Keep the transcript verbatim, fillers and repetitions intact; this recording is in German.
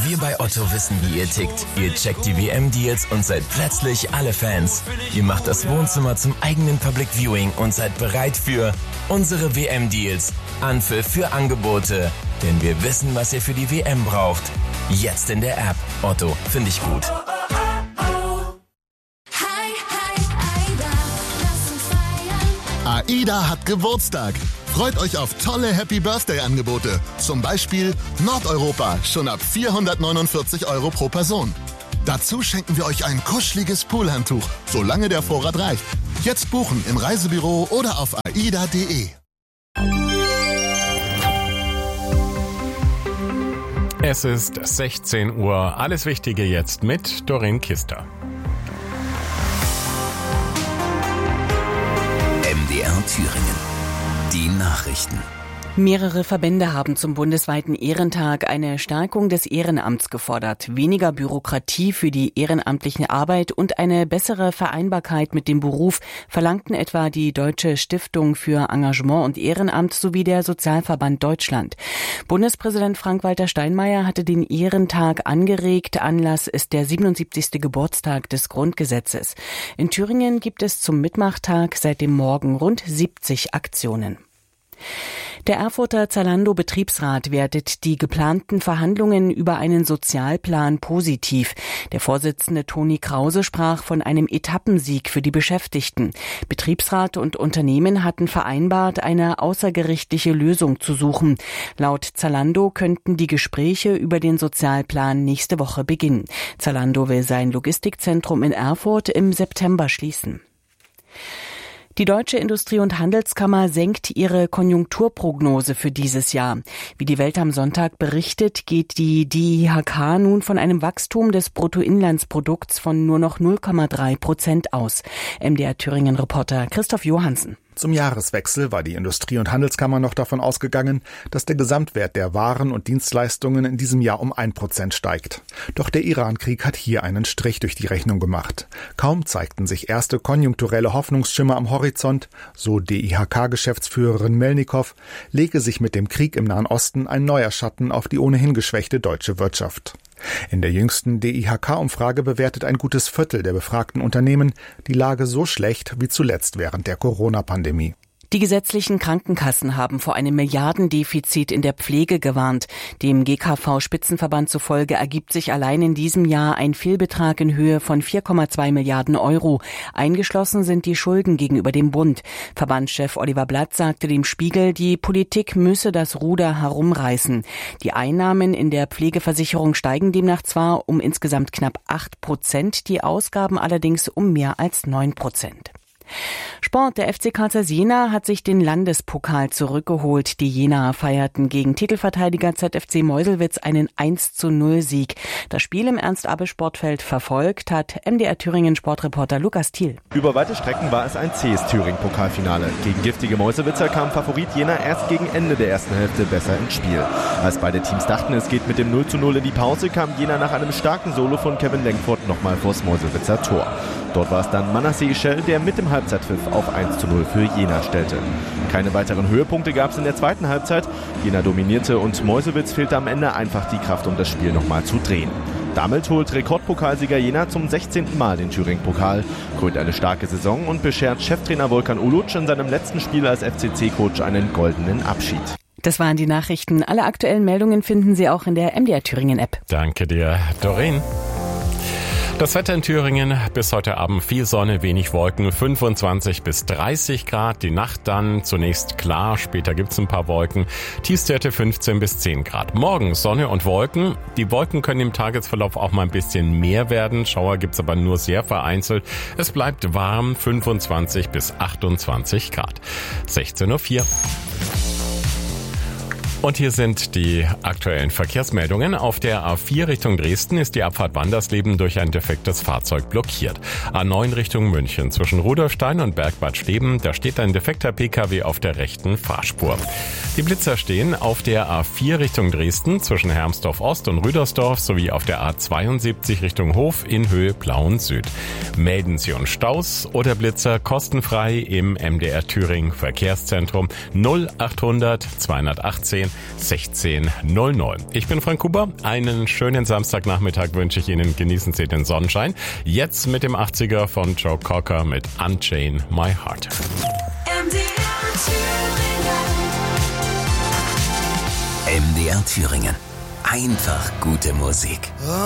Wir bei Otto wissen, wie ihr tickt. Ihr checkt die W M-Deals und seid plötzlich alle Fans. Ihr macht das Wohnzimmer zum eigenen Public Viewing und seid bereit für unsere W M-Deals. Anpfiff für Angebote. Denn wir wissen, was ihr für die W M braucht. Jetzt in der App. Otto, finde ich gut. AIDA hat Geburtstag. Freut euch auf tolle Happy-Birthday-Angebote. Zum Beispiel Nordeuropa, schon ab vierhundertneunundvierzig Euro pro Person. Dazu schenken wir euch ein kuscheliges Poolhandtuch, solange der Vorrat reicht. Jetzt buchen im Reisebüro oder auf aida punkt de. Es ist sechzehn Uhr. Alles Wichtige jetzt mit Doreen Kister. M D R Thüringen. Die Nachrichten. Mehrere Verbände haben zum bundesweiten Ehrentag eine Stärkung des Ehrenamts gefordert, weniger Bürokratie für die ehrenamtliche Arbeit und eine bessere Vereinbarkeit mit dem Beruf verlangten etwa die Deutsche Stiftung für Engagement und Ehrenamt sowie der Sozialverband Deutschland. Bundespräsident Frank-Walter Steinmeier hatte den Ehrentag angeregt. Anlass ist der siebenundsiebzigste Geburtstag des Grundgesetzes. In Thüringen gibt es zum Mitmachtag seit dem Morgen rund siebzig Aktionen. Der Erfurter Zalando-Betriebsrat wertet die geplanten Verhandlungen über einen Sozialplan positiv. Der Vorsitzende Toni Krause sprach von einem Etappensieg für die Beschäftigten. Betriebsrat und Unternehmen hatten vereinbart, eine außergerichtliche Lösung zu suchen. Laut Zalando könnten die Gespräche über den Sozialplan nächste Woche beginnen. Zalando will sein Logistikzentrum in Erfurt im September schließen. Die Deutsche Industrie- und Handelskammer senkt ihre Konjunkturprognose für dieses Jahr. Wie die Welt am Sonntag berichtet, geht die D I H K nun von einem Wachstum des Bruttoinlandsprodukts von nur noch null Komma drei Prozent aus. M D R Thüringen-Reporter Christoph Johansen. Zum Jahreswechsel war die Industrie- und Handelskammer noch davon ausgegangen, dass der Gesamtwert der Waren und Dienstleistungen in diesem Jahr um ein Prozent steigt. Doch der Iran-Krieg hat hier einen Strich durch die Rechnung gemacht. Kaum zeigten sich erste konjunkturelle Hoffnungsschimmer am Horizont, so D I H K-Geschäftsführerin Melnikow, lege sich mit dem Krieg im Nahen Osten ein neuer Schatten auf die ohnehin geschwächte deutsche Wirtschaft. In der jüngsten D I H K-Umfrage bewertet ein gutes Viertel der befragten Unternehmen die Lage so schlecht wie zuletzt während der Corona-Pandemie. Die gesetzlichen Krankenkassen haben vor einem Milliardendefizit in der Pflege gewarnt. Dem G K V-Spitzenverband zufolge ergibt sich allein in diesem Jahr ein Fehlbetrag in Höhe von vier Komma zwei Milliarden Euro. Eingeschlossen sind die Schulden gegenüber dem Bund. Verbandschef Oliver Blatt sagte dem Spiegel, die Politik müsse das Ruder herumreißen. Die Einnahmen in der Pflegeversicherung steigen demnach zwar um insgesamt knapp acht Prozent, die Ausgaben allerdings um mehr als neun Prozent. Sport. Der F C Karlsruhe Jena hat sich den Landespokal zurückgeholt. Die Jenaer feierten gegen Titelverteidiger Z F C Meuselwitz einen eins zu null Sieg. Das Spiel im Ernst-Abbe-Sportfeld verfolgt hat M D R Thüringen Sportreporter Lukas Thiel. Über weite Strecken war es ein zähes Thüringen-Pokalfinale. Gegen giftige Meuselwitzer kam Favorit Jena erst gegen Ende der ersten Hälfte besser ins Spiel. Als beide Teams dachten, es geht mit dem null zu null in die Pause, kam Jena nach einem starken Solo von Kevin Lenkfurt nochmal vors Meuselwitzer Tor. Dort war es dann Manasseh Ischel, der mit dem Halbzeitpfiff auf eins zu null für Jena stellte. Keine weiteren Höhepunkte gab es in der zweiten Halbzeit. Jena dominierte und Meuselwitz fehlte am Ende einfach die Kraft, um das Spiel nochmal zu drehen. Damit holt Rekordpokalsieger Jena zum sechzehnten Mal den Thüringen-Pokal, krönt eine starke Saison und beschert Cheftrainer Volkan Uluc in seinem letzten Spiel als F C C-Coach einen goldenen Abschied. Das waren die Nachrichten. Alle aktuellen Meldungen finden Sie auch in der M D R Thüringen-App. Danke dir, Doreen. Das Wetter in Thüringen, bis heute Abend viel Sonne, wenig Wolken, fünfundzwanzig bis dreißig Grad. Die Nacht dann zunächst klar, später gibt's ein paar Wolken. Tiefstwerte fünfzehn bis zehn Grad. Morgen Sonne und Wolken. Die Wolken können im Tagesverlauf auch mal ein bisschen mehr werden. Schauer gibt's aber nur sehr vereinzelt. Es bleibt warm, fünfundzwanzig bis achtundzwanzig Grad. sechzehn Uhr vier. Und hier sind die aktuellen Verkehrsmeldungen. Auf der A vier Richtung Dresden ist die Abfahrt Wandersleben durch ein defektes Fahrzeug blockiert. A neun Richtung München zwischen Rudolfstein und Bergbad Steben, da steht ein defekter P K W auf der rechten Fahrspur. Die Blitzer stehen auf der A vier Richtung Dresden zwischen Hermsdorf Ost und Rüdersdorf sowie auf der A zweiundsiebzig Richtung Hof in Höhe Plauen Süd. Melden Sie uns Staus oder Blitzer kostenfrei im M D R Thüringen Verkehrszentrum null achthundert zweihundertachtzehn dreizehn sechzehn null null. Ich bin Frank Huber. Einen schönen Samstagnachmittag wünsche ich Ihnen. Genießen Sie den Sonnenschein. Jetzt mit dem achtziger von Joe Cocker mit Unchain My Heart. M D R Thüringen. Einfach gute Musik.